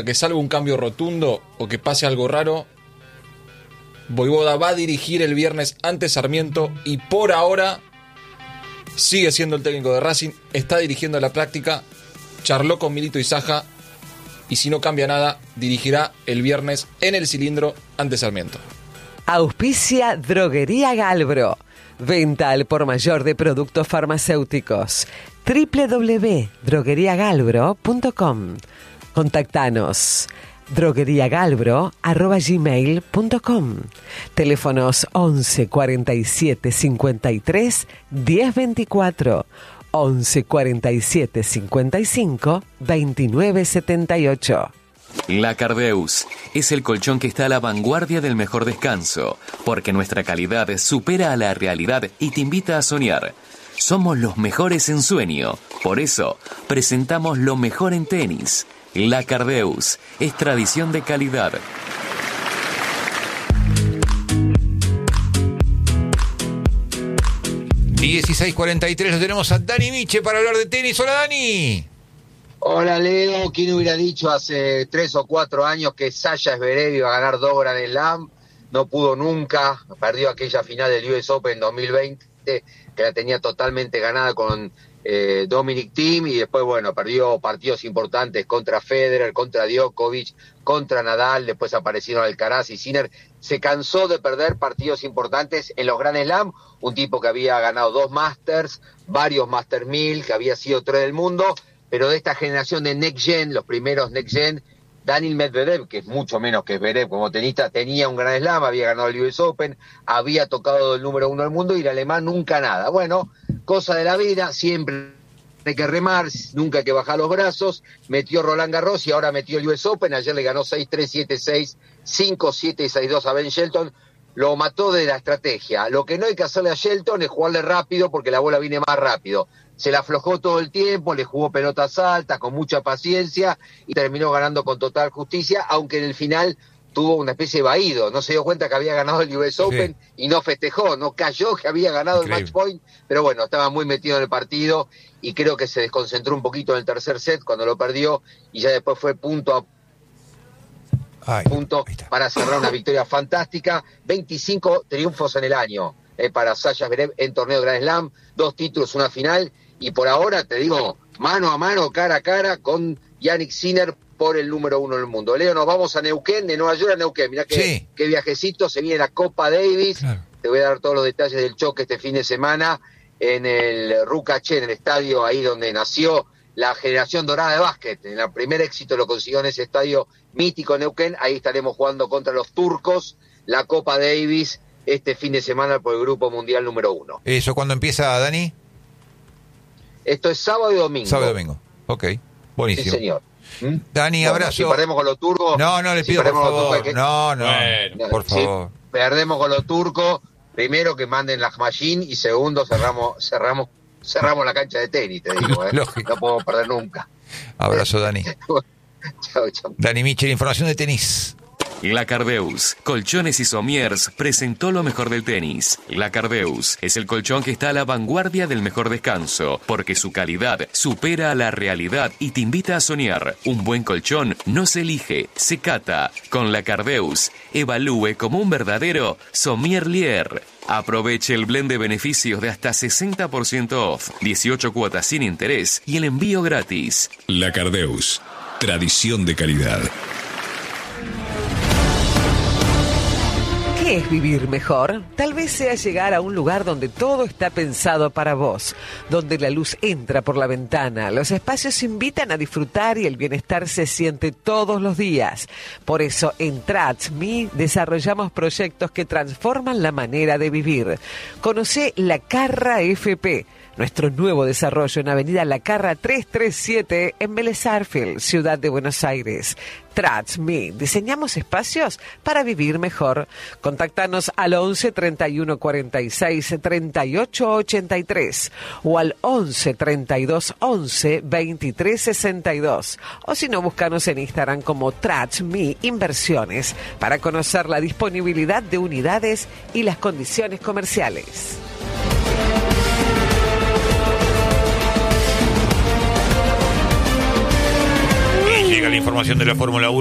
que salga un cambio rotundo o que pase algo raro, Vojvoda va a dirigir el viernes ante Sarmiento y por ahora sigue siendo el técnico de Racing, está dirigiendo la práctica, charló con Milito y Saja y si no cambia nada, dirigirá el viernes en el Cilindro ante Sarmiento. Auspicia Droguería Galbro. Venta al por mayor de productos farmacéuticos. www.drogueriagalbro.com. Contactanos. drogueriagalbro@gmail.com. Teléfonos 11 47 53 10 24. 11 47 55 29 78. La Cardeus es el colchón que está a la vanguardia del mejor descanso, porque nuestra calidad supera a la realidad y te invita a soñar. Somos los mejores en sueño, por eso presentamos lo mejor en tenis. La Cardeus es tradición de calidad. ...16:43, lo tenemos a Dani Miche para hablar de tenis. ¡Hola, Dani! Hola, Leo. ¿Quién hubiera dicho hace 3 o 4 años que Sasha Zverev iba a ganar 2 Grand Slam? No pudo nunca, perdió aquella final del US Open 2020, que la tenía totalmente ganada con Dominic Thiem, y después, bueno, perdió partidos importantes contra Federer, contra Djokovic, contra Nadal, después aparecieron Alcaraz y Sinner. Se cansó de perder partidos importantes en los Grand Slam, un tipo que había ganado 2 Masters, varios Masters 1000, que había sido 3 del mundo, pero de esta generación de Next Gen, los primeros Next Gen, Daniil Medvedev, que es mucho menos que Zverev como tenista, tenía un Grand Slam, había ganado el US Open, había tocado el número 1 del mundo, y el alemán nunca nada. Bueno, cosa de la vida, siempre hay que remar, nunca hay que bajar los brazos. Metió Roland Garros y ahora metió el US Open, ayer le ganó 6-3, 7-6, 5-7 y 6-2 a Ben Shelton. Lo mató de la estrategia. Lo que no hay que hacerle a Shelton es jugarle rápido, porque la bola viene más rápido. Se la aflojó todo el tiempo, le jugó pelotas altas, con mucha paciencia, y terminó ganando con total justicia, aunque en el final tuvo una especie de vaído. No se dio cuenta que había ganado el US Open y no festejó, no cayó que había ganado el match point, pero bueno, estaba muy metido en el partido y creo que se desconcentró un poquito en el tercer set cuando lo perdió, y ya después fue punto a punto para cerrar una victoria fantástica. 25 triunfos en el año para Sasha Zverev en torneo Grand Slam, 2 títulos, una final, y por ahora te digo, mano a mano, cara a cara con Jannik Sinner por el número 1 del mundo. Leo, nos vamos a Neuquén, de Nueva York a Neuquén. Mirá qué viajecito, se viene la Copa Davis. Claro. Te voy a dar todos los detalles del choque este fin de semana en el Rucaché, en el estadio ahí donde nació la generación dorada de básquet. En el primer éxito lo consiguió en ese estadio mítico Neuquén. Ahí estaremos jugando contra los turcos la Copa Davis este fin de semana por el Grupo Mundial número 1. ¿Eso cuándo empieza, Dani? Esto es sábado y domingo. Sábado y domingo, ok, buenísimo. Sí, señor. Dani, bueno, abrazo. Si perdemos con los turcos... No, les pido, por favor. Por favor. Si perdemos con los turcos, primero que manden las machine, y segundo cerramos la cancha de tenis, te digo. No podemos perder nunca. Abrazo, Dani. Chau. Dani Michel, información de tenis. La Cardeus, Colchones y Somiers, presentó lo mejor del tenis. La Cardeus es el colchón que está a la vanguardia del mejor descanso, porque su calidad supera a la realidad y te invita a soñar. Un buen colchón no se elige, se cata. Con La Cardeus, evalúe como un verdadero sommelier. Aproveche el blend de beneficios de hasta 60% off, 18 cuotas sin interés y el envío gratis. La Cardeus, tradición de calidad. ¿Qué es vivir mejor? Tal vez sea llegar a un lugar donde todo está pensado para vos, donde la luz entra por la ventana, los espacios invitan a disfrutar y el bienestar se siente todos los días. Por eso en TratsMe desarrollamos proyectos que transforman la manera de vivir. Conocé La Carra FP, nuestro nuevo desarrollo en Avenida La Carra 337 en Vélez Sarsfield, Ciudad de Buenos Aires. TratsMe, diseñamos espacios para vivir mejor. Contáctanos al 11 31 46 38 83 o al 11 32 11 23 62, o si no, búscanos en Instagram como TratsMe Inversiones para conocer la disponibilidad de unidades y las condiciones comerciales. Llega la información de la Fórmula 1.